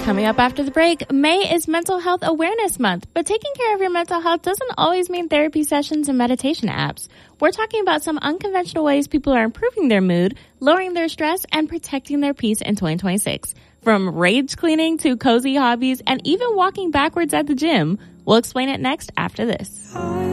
Coming up after the break, May is Mental Health Awareness Month, but taking care of your mental health doesn't always mean therapy sessions and meditation apps. We're talking about some unconventional ways people are improving their mood, lowering their stress, and protecting their peace in 2026. From rage cleaning to cozy hobbies and even walking backwards at the gym. We'll explain it next after this.